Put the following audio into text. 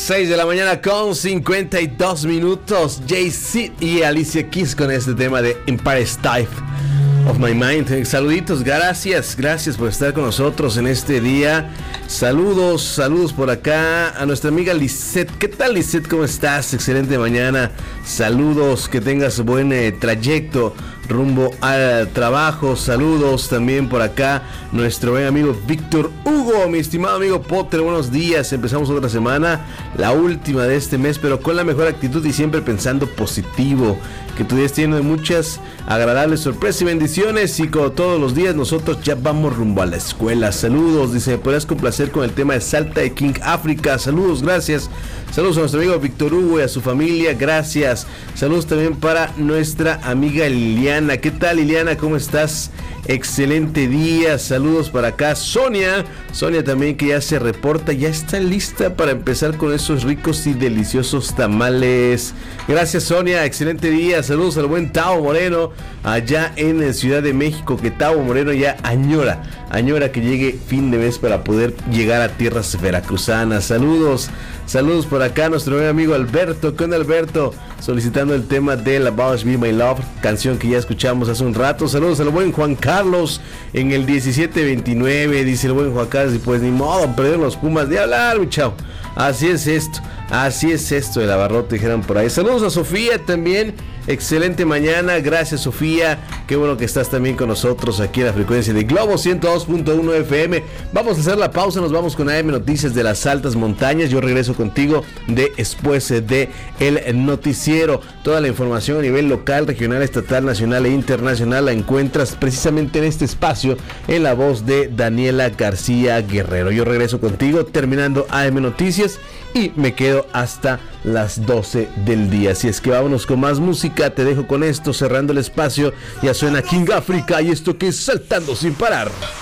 6 de la mañana con 52 minutos. Jay-Z y Alicia Keys con este tema de Empire State of My Mind. Saluditos, gracias por estar con nosotros en este día. Saludos por acá a nuestra amiga Lisette. ¿Qué tal, Lisette? ¿Cómo estás? Excelente mañana. Saludos, que tengas buen trayecto rumbo al trabajo. Saludos también por acá nuestro buen amigo Víctor Hugo, mi estimado amigo Potter, buenos días. Empezamos otra semana, la última de este mes, pero con la mejor actitud y siempre pensando positivo. Que tu día esté lleno de muchas agradables sorpresas y bendiciones, y como todos los días nosotros ya vamos rumbo a la escuela. Saludos, dice, ¿me podrías complacer con el tema de Salta de King África? Saludos, gracias. Saludos a nuestro amigo Víctor Hugo y a su familia, gracias. Saludos también para nuestra amiga Liliana. ¿Qué tal, Liliana? ¿Cómo estás? Excelente día. Saludos para acá. Sonia también, que ya se reporta, ya está lista para empezar con esos ricos y deliciosos tamales. Gracias, Sonia, excelente día. Saludos al buen Tavo Moreno allá en Ciudad de México, que Tavo Moreno ya añora que llegue fin de mes para poder llegar a tierras veracruzanas. Saludos por acá a nuestro buen amigo Alberto. ¿Qué onda, Alberto? Solicitando el tema de La About Me My Love, canción que ya escuchamos hace un rato. Saludos al buen Juan Carlos en el 1729, dice el buen Juan Carlos, y pues ni modo, perder los Pumas de hablar, mi chavo. Así es esto el abarrote, dijeron por ahí. Saludos a Sofía también, excelente mañana, gracias, Sofía, qué bueno que estás también con nosotros aquí en la frecuencia de Globo 102.1 FM. Vamos a hacer la pausa, nos vamos con AM Noticias de las Altas Montañas. Yo regreso contigo después de el noticiero. Toda la información a nivel local, regional, estatal, nacional e internacional la encuentras precisamente en este espacio, en la voz de Daniela García Guerrero. Yo regreso contigo terminando AM Noticias y me quedo hasta las 12 del día. Así es que vámonos con más música. Te dejo con esto, cerrando el espacio. Ya suena King África y esto que es Saltando Sin Parar.